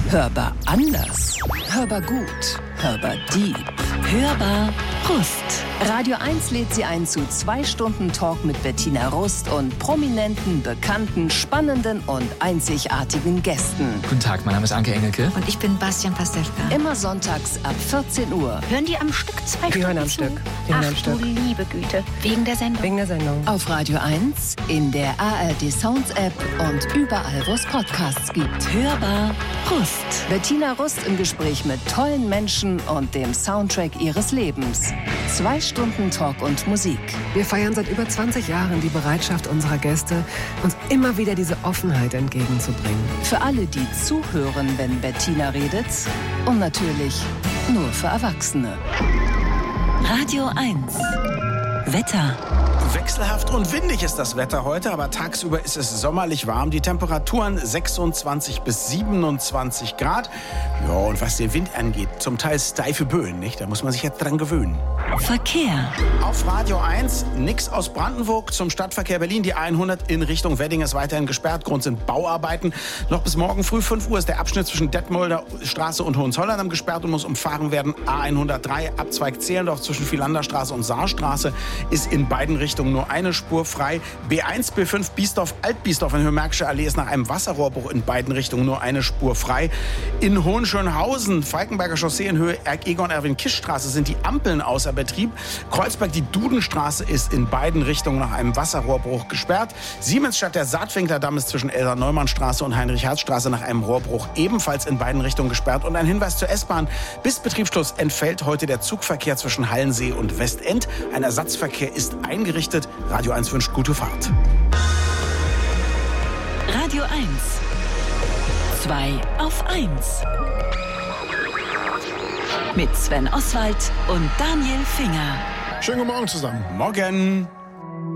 Hörbar anders. Hörbar gut. Hörbar deep. Hörbar Rust. Radio 1 lädt Sie ein zu 2 Stunden Talk mit Bettina Rust und prominenten, bekannten, spannenden und einzigartigen Gästen. Guten Tag, mein Name ist Anke Engelke. Und ich bin Bastian Pastewka. Immer sonntags ab 14 Uhr. Hören die am Stück 2 Stunden? Die hören am Stück. Ach du liebe Güte. Wegen der Sendung. Wegen der Sendung. Auf Radio 1, in der ARD Sounds App und überall, wo es Podcasts gibt. Hörbar Rust. Bettina Rust im Gespräch mit tollen Menschen und dem Soundtrack ihres Lebens. 2 Stunden Talk und Musik. Wir feiern seit über 20 Jahren die Bereitschaft unserer Gäste, uns immer wieder diese Offenheit entgegenzubringen. Für alle, die zuhören, wenn Bettina redet. Und natürlich nur für Erwachsene. Radio 1. Wetter. Wechselhaft und windig ist das Wetter heute, aber tagsüber ist es sommerlich warm. Die Temperaturen 26 bis 27 Grad. Ja, und was den Wind angeht, zum Teil steife Böen, nicht? Da muss man sich jetzt dran gewöhnen. Verkehr. Auf Radio 1, nix aus Brandenburg zum Stadtverkehr Berlin. Die A100 in Richtung Wedding ist weiterhin gesperrt. Grund sind Bauarbeiten. Noch bis morgen früh 5 Uhr ist der Abschnitt zwischen Detmolder Straße und Hohenzollern gesperrt und muss umfahren werden. A103, Abzweig Zehlendorf zwischen Vilanderstraße und Saarstraße ist in beiden Richtungen nur eine Spur frei. B1, B5, Biesdorf, Altbiesdorf in Höhe-Märkische Allee ist nach einem Wasserrohrbruch in beiden Richtungen nur eine Spur frei. In Hohenschönhausen, Falkenberger Chaussee in Höhe Egon-Erwin-Kisch-Straße sind die Ampeln außer Betrieb. Kreuzberg, die Dudenstraße ist in beiden Richtungen nach einem Wasserrohrbruch gesperrt. Siemensstadt, der Saatwinkler-Damm ist zwischen Elsa-Neumann-Straße und Heinrich-Herz-Straße nach einem Rohrbruch ebenfalls in beiden Richtungen gesperrt. Und ein Hinweis zur S-Bahn. Bis Betriebsschluss entfällt heute der Zugverkehr zwischen Hallensee und Westend. Ein Ersatzverkehr ist eingerichtet. Radio 1 wünscht gute Fahrt. Radio 1. 2 auf 1. Mit Sven Oswald und Daniel Finger. Schönen guten Morgen zusammen. Morgen.